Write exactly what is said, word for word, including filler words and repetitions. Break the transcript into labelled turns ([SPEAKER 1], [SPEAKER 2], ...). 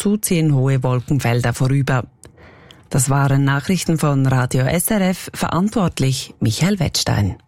[SPEAKER 1] zu ziehen hohe Wolkenfelder vorüber. Das waren Nachrichten von Radio S R F, verantwortlich Michael Wettstein.